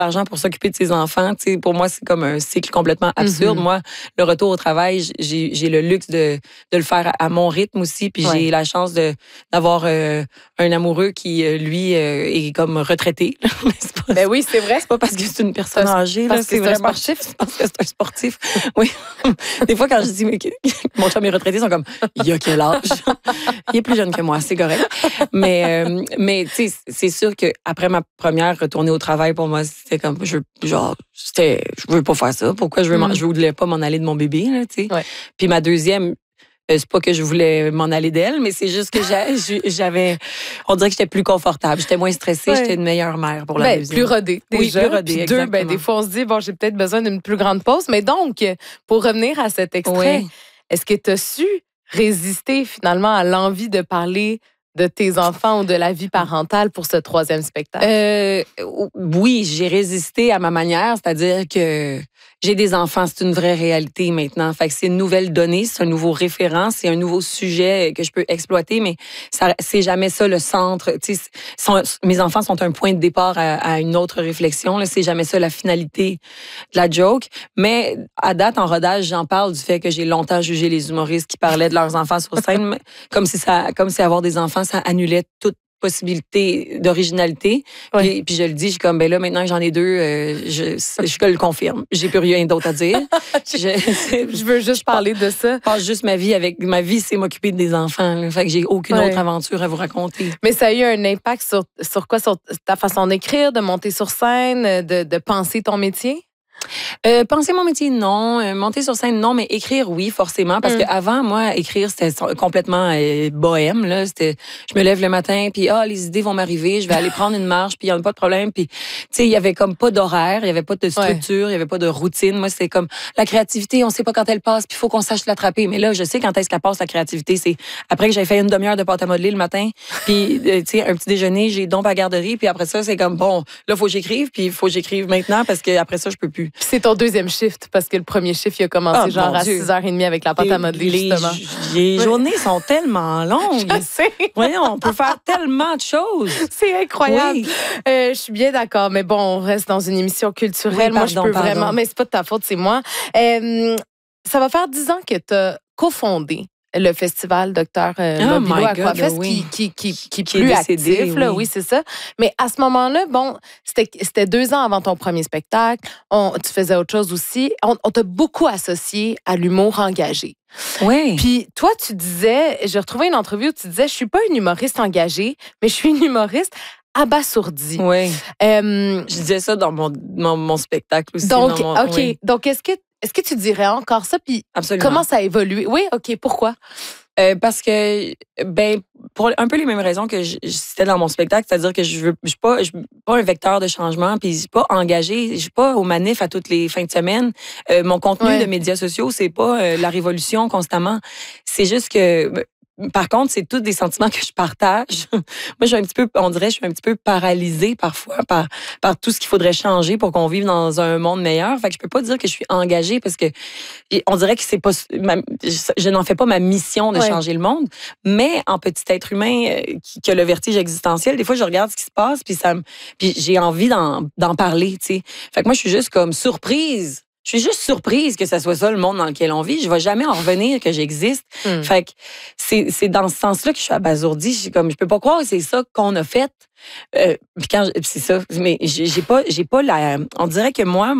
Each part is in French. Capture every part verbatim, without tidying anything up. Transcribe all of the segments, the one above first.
l'argent pour s'occuper de ses enfants. Tu sais, pour moi, c'est comme un cycle complètement absurde. Mm-hmm. Moi, le retour au travail, j'ai, j'ai le luxe de, de le faire à, à mon rythme aussi. Puis ouais. j'ai la chance de, d'avoir euh, un amoureux qui, lui, euh, est comme retraité. c'est pas, ben oui, c'est vrai. C'est pas parce que c'est une personne parce, âgée. Parce là, que c'est, c'est vraiment un sportif. C'est parce que c'est un sportif. Oui. Des fois, quand je dis mais, mon chum est retraité, ils sont comme, il y a quel âge? Il est plus jeune que moi, c'est correct. Mais, euh, mais tu sais, c'est sûr qu'après ma première retournée au travail, pour moi, c'était comme, je, genre, c'était, je veux pas faire ça. Pourquoi je veux, mm. je voulais pas m'en aller de mon bébé, là, tu sais. Ouais. Puis ma deuxième, euh, c'est pas que je voulais m'en aller d'elle, mais c'est juste que j'avais, on dirait que j'étais plus confortable. J'étais moins stressée, ouais. j'étais une meilleure mère pour la ben, deuxième. Plus rodée, déjà. Oui, plus rodée, puis deux, ben, des fois, on se dit, bon, j'ai peut-être besoin d'une plus grande pause. Mais donc, pour revenir à cet extrait, oui. est-ce que tu as su résister finalement à l'envie de parler de tes enfants ou de la vie parentale pour ce troisième spectacle? Euh, oui, j'ai résisté à ma manière, c'est-à-dire que j'ai des enfants, c'est une vraie réalité maintenant. Fait que c'est une nouvelle donnée, c'est un nouveau référent, c'est un nouveau sujet que je peux exploiter, mais ça, c'est jamais ça le centre. Tu sais, sont, mes enfants sont un point de départ à, à une autre réflexion. Là, c'est jamais ça la finalité de la joke. Mais à date, en rodage, j'en parle du fait que j'ai longtemps jugé les humoristes qui parlaient de leurs enfants sur scène, comme si ça, comme si avoir des enfants, ça annulait toute possibilité d'originalité. Oui. Puis, puis je le dis, je suis comme, ben là, maintenant que j'en ai deux, euh, je, je le confirme. J'ai plus rien d'autre à dire. je, je veux juste je parler de ça. Je passe juste ma vie avec, ma vie, c'est m'occuper des enfants. Là. Fait que j'ai aucune ouais. autre aventure à vous raconter. Mais ça a eu un impact sur, sur quoi? Sur ta façon d'écrire, de monter sur scène, de, de penser ton métier? Euh, penser mon métier, non. Euh, monter sur scène, non. Mais écrire, oui, forcément. Parce mm. qu'avant, moi, écrire, c'était complètement euh, bohème. Là. C'était, je me lève le matin, puis ah, les idées vont m'arriver, je vais aller prendre une marche, puis il n'y a pas de problème. Puis, tu sais, il y avait comme pas d'horaire, il y avait pas de structure, il ouais. y avait pas de routine. Moi, c'était comme la créativité, on sait pas quand elle passe, puis il faut qu'on sache l'attraper. Mais là, je sais quand est-ce qu'elle passe, la créativité. C'est après que j'ai fait une demi-heure de pâte à modeler le matin, puis, euh, tu sais, un petit déjeuner, j'ai donc à la garderie, puis après ça, c'est comme, bon, là, faut que j'écrive, puis il faut que j'écrive maintenant, parce qu'après ça, je peux plus. Puis c'est ton deuxième shift, parce que le premier shift, il a commencé oh, genre à six heures trente avec la pâte à modeler, les, justement. Les oui. journées sont tellement longues. Je sais. Voyons, on peut faire tellement de choses. C'est incroyable. Oui. Euh, je suis bien d'accord, mais bon, on reste dans une émission culturelle. Oui, pardon, moi, je peux pardon. vraiment... Mais c'est pas de ta faute, c'est moi. Euh, ça va faire dix ans que tu as cofondé le festival Docteur euh, Mobilo Aquafest, oui. qui, qui, qui, qui, qui est plus décédé, actif. Là, oui, oui c'est ça. Mais à ce moment-là, bon, c'était, c'était deux ans avant ton premier spectacle. On, tu faisais autre chose aussi. On, on t'a beaucoup associé à l'humour engagé. Oui. Puis toi, tu disais, j'ai retrouvé une entrevue où tu disais, je suis pas une humoriste engagée, mais je suis une humoriste abasourdie. Oui. Euh, je disais ça dans mon, mon, mon spectacle aussi. Donc, dans mon, OK. Oui. Donc, est-ce que Est-ce que tu dirais encore ça? Puis comment ça a évolué? Oui, OK. Pourquoi? Euh, parce que, ben, pour un peu les mêmes raisons que je, je citais dans mon spectacle, c'est-à-dire que je veux, je suis pas, je suis pas un vecteur de changement, puis je suis pas engagée, je suis pas au manif à toutes les fins de semaine. Euh, mon contenu ouais. de médias sociaux, c'est pas euh, la révolution constamment. C'est juste que, par contre, c'est tous des sentiments que je partage. Moi, je suis un petit peu, on dirait, je suis un petit peu paralysée parfois par, par tout ce qu'il faudrait changer pour qu'on vive dans un monde meilleur. Fait que je peux pas dire que je suis engagée parce que on dirait que c'est pas, ma, je, je n'en fais pas ma mission de ouais. changer le monde. Mais en petit être humain euh, qui, qui a le vertige existentiel, des fois, je regarde ce qui se passe puis ça me, puis j'ai envie d'en, d'en parler, tu sais. Fait que moi, je suis juste comme surprise. Je suis juste surprise que ça soit ça le monde dans lequel on vit. Je vais jamais en revenir que j'existe. Mm. Fait que c'est, c'est dans ce sens-là que je suis abasourdie. Je suis comme, je peux pas croire que c'est ça qu'on a fait. Euh, puis quand je, c'est ça, mais j'ai, j'ai pas, j'ai pas la. On dirait que moi,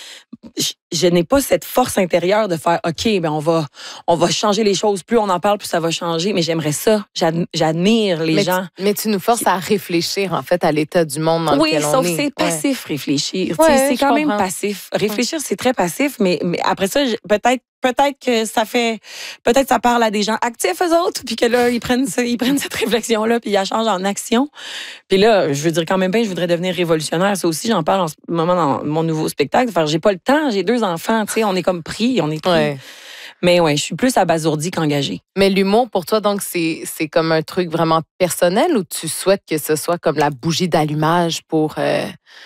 je, je n'ai pas cette force intérieure de faire, ok, ben on va, on va changer les choses. Plus on en parle, plus ça va changer. Mais j'aimerais ça. J'ad, j'admire les mais gens. Tu, mais tu nous forces à réfléchir en fait à l'état du monde dans oui, lequel on est. Oui, sauf c'est passif ouais. réfléchir. Ouais, c'est quand comprends. même passif. Réfléchir, ouais. c'est très passif. Mais, mais après ça, peut-être. Peut-être que ça fait, peut-être ça parle à des gens actifs eux autres, puis que là ils prennent, ils prennent cette réflexion là, puis ils la changent en action. Puis là, je veux dire quand même bien, je voudrais devenir révolutionnaire. Ça aussi, j'en parle en ce moment dans mon nouveau spectacle. Enfin, j'ai pas le temps, j'ai deux enfants, tu sais, on est comme pris, on est pris. Ouais. Mais ouais, je suis plus abasourdie qu'engagée. Mais l'humour pour toi, donc c'est c'est comme un truc vraiment personnel ou tu souhaites que ce soit comme la bougie d'allumage pour euh,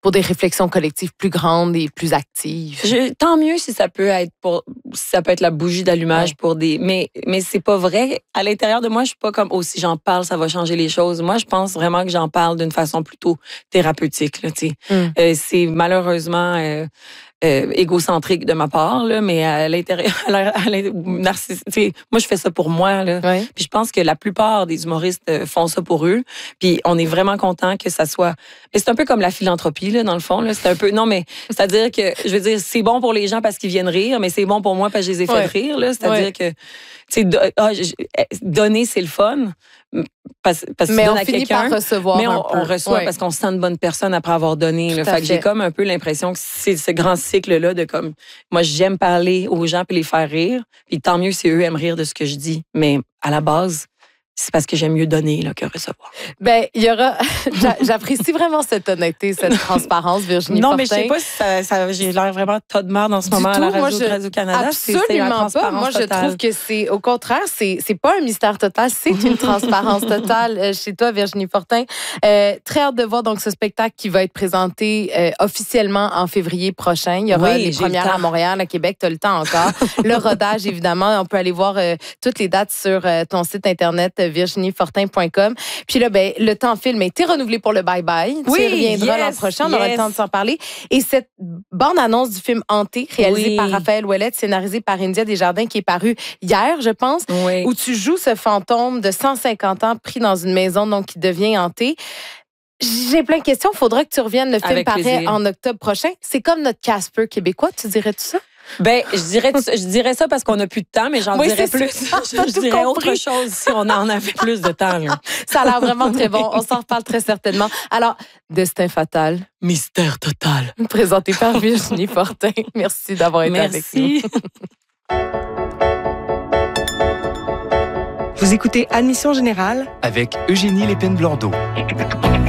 pour des réflexions collectives plus grandes et plus actives. Je, tant mieux si ça peut être pour, si ça peut être la bougie d'allumage ouais. pour des, mais, mais c'est pas vrai. À l'intérieur de moi, je suis pas comme, oh, si j'en parle, ça va changer les choses. Moi, je pense vraiment que j'en parle d'une façon plutôt thérapeutique, là, tu sais. Mm. Euh, c'est malheureusement, euh, Euh, égocentrique de ma part, là, mais à l'intérieur, à narcissique. Moi, je fais ça pour moi. Là. Oui. Puis je pense que la plupart des humoristes font ça pour eux. Puis on est vraiment content que ça soit. Mais c'est un peu comme la philanthropie, là, dans le fond. Là. C'est un peu. Non, mais c'est-à-dire que, je veux dire, c'est bon pour les gens parce qu'ils viennent rire, mais c'est bon pour moi parce que je les ai fait ouais. rire. Là. C'est-à-dire ouais. que, tu sais, ah, donner, c'est le fun. Parce, parce mais que on à finit par recevoir mais on, un peu. on reçoit ouais. parce qu'on se sent une bonne personne après avoir donné. Là. Fait, fait que j'ai comme un peu l'impression que c'est ce grand cycle-là de comme, moi, j'aime parler aux gens puis les faire rire. Puis tant mieux si eux aiment rire de ce que je dis. Mais à la base, c'est parce que j'aime mieux donner là, que recevoir. Ben, il y aura. J'apprécie vraiment cette honnêteté, cette transparence, Virginie Non, Fortin. mais je sais pas si ça, ça, j'ai l'air vraiment tas de merde en ce du moment tout, à la moi, radio, je, Radio-Canada. Absolument pas. Moi, je totale. trouve que c'est, au contraire, c'est, c'est pas un mystère total, c'est une transparence totale euh, chez toi, Virginie Fortin. Euh, très hâte de voir donc ce spectacle qui va être présenté euh, officiellement en février prochain. Il y aura oui, les premières à Montréal, à Québec. Tu as le temps encore. Le rodage, évidemment. On peut aller voir euh, toutes les dates sur euh, ton site internet virginie fortin point com. Puis là, ben, le temps film a été renouvelé pour le bye-bye. Oui, tu reviendras yes, l'an prochain, on yes. aura le temps de s'en parler. Et cette bande-annonce du film Hanté, réalisé oui. par Raphaël Ouellette, scénarisé par India Desjardins, qui est paru hier, je pense, oui. où tu joues ce fantôme de cent cinquante ans pris dans une maison, donc qui devient hanté. J'ai plein de questions. Il faudra que tu reviennes. Le film Avec paraît plaisir. en octobre prochain. C'est comme notre Casper québécois, tu dirais-tu ça? Ben, je dirais, je dirais ça parce qu'on n'a plus de temps, mais j'en oui, dirais plus. Ça, je je dirais compris. autre chose si on en avait plus de temps. Là. Ça a l'air vraiment très bon. On s'en reparle très certainement. Alors, Destin fatal. Mystère total. Présenté par Virginie Fortin. Merci d'avoir été Merci. avec nous. Vous écoutez Admission Générale avec Eugénie Lépine-Blondeau.